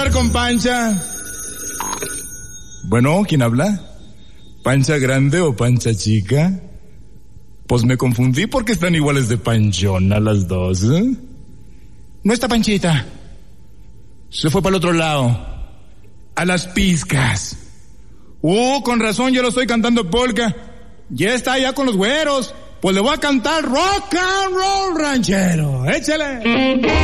hablar con Pancha. Bueno, ¿quién habla? ¿Pancha grande o Pancha chica? Pues me confundí porque están iguales de panchona las dos, ¿eh? No está Panchita. Se fue para el otro lado. A las pizcas. Con razón yo lo estoy cantando polka. Ya está allá con los güeros. Pues le voy a cantar rock and roll ranchero. Échale.